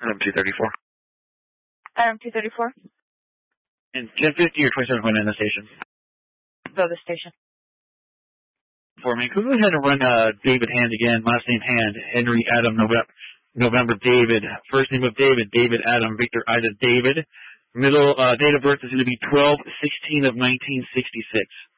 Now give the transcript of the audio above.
Room 234. Room 234. And 1050 or 27 going in the station. Go to the station. For me, could we go ahead and run David Hand again? Last name Hand. Henry Adam November David. First name of David. David Adam Victor Ida David. Middle date of birth is going to be 12/16 of 1966.